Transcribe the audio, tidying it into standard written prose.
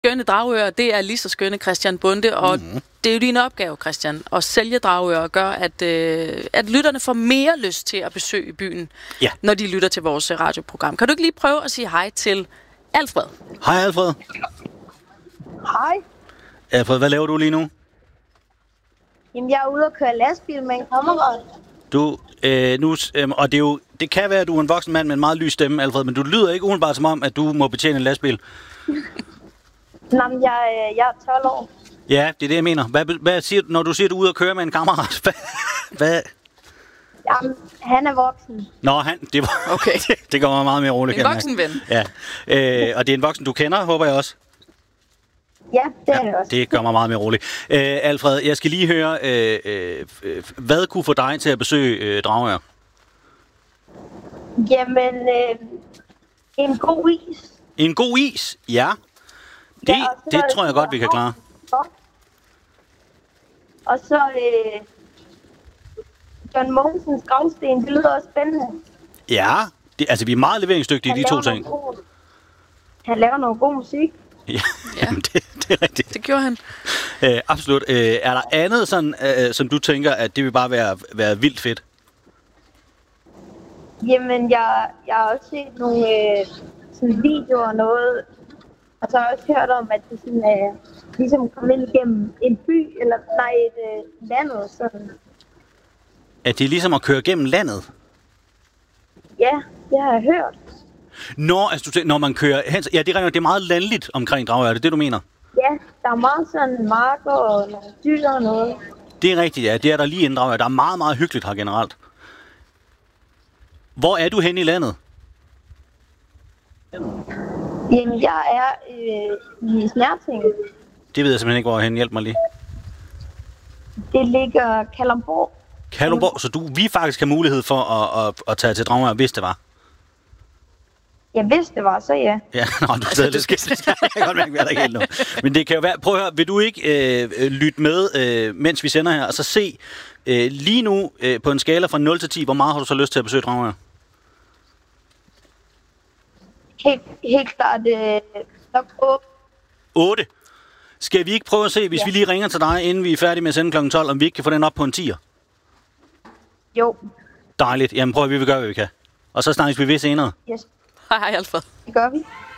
skønne Dragør, det er lige så skønne Christian Bonde, og det er jo din opgave, Christian, at sælge Dragør og gøre, at lytterne får mere lyst til at besøge byen, når de lytter til vores radioprogram. Kan du ikke lige prøve at sige hej til Alfred? Hej Alfred. Hej. Alfred, hvad laver du lige nu? Jamen, jeg er ude og køre lastbil med en kammerat. Og det kan være, at du er en voksen mand med en meget lys stemme, Alfred, men du lyder ikke umiddelbart som om, at du må betjene en lastbil. Nå, men jeg er 12 år. Ja, det er det, jeg mener. Hvad siger du, når du siger, at du er ude og køre med en kammerat? Hvad? Jamen, han er voksen. Nå, det var okay. Det gør mig meget mere roligt. En voksen ven. Ja. Og det er en voksen, du kender, håber jeg også. Ja, det er det også. Det gør mig meget mere roligt. Alfred, jeg skal lige høre, hvad kunne få dig til at besøge Dragør? Jamen, en god is. En god is? Ja. Det tror jeg godt, vi kan klare. Og så John Mogensens gravsten, det lyder også spændende. Ja, vi er meget leveringsdygtige, de to ting. Han laver noget god musik. Ja. Jamen, det er rigtigt. Det gjorde han. Absolut. Er der andet, sådan, som du tænker, at det vil bare være vildt fedt? Jamen, jeg har også set nogle sådan videoer og noget, og så har jeg også hørt om, at det sådan ligesom kom ind igennem en by, eller et landet sådan. At det er ligesom at køre gennem landet? Ja, det har jeg hørt. Når man kører hen... Ja, det er meget landligt omkring Dragør, er det det, du mener? Ja, der er meget sådan marker og nogle dyr og noget. Det er rigtigt, ja. Det er der lige inden Dragør. Der er meget, meget hyggeligt her generelt. Hvor er du henne i landet? Jamen, jeg er i Snerting. Det ved jeg simpelthen ikke, hvor jeg er henne. Hjælp mig lige. Det ligger Kalundborg. Kalundborg, så vi faktisk har mulighed for at tage til Dragør, hvis det var? Ja, hvis det var, så ja. Ja, du sidder lidt skidt. Jeg kan godt mærke, hvad der ikke helt nu. Men det kan jo være... Prøv at høre, vil du ikke lytte med, mens vi sender her, og så se lige nu på en skala fra 0 til 10, hvor meget har du så lyst til at besøge Dragør? Helt klart nok 8. 8? Skal vi ikke prøve at se, hvis vi lige ringer til dig, inden vi er færdige med at sende kl. 12, om vi ikke kan få den op på en 10'er? Jo. Dejligt. Jamen prøv at vi vil gøre, hvad vi kan. Og så snakkes vi ved senere. Yes. Hej Alfred. Det gør vi.